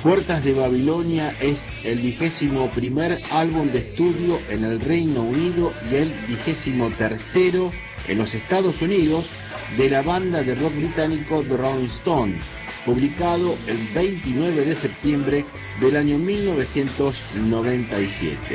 Puertas de Babilonia es el 21º álbum de estudio en el Reino Unido y el 23º en los Estados Unidos de la banda de rock británico The Rolling Stones, publicado el 29 de septiembre del año 1997.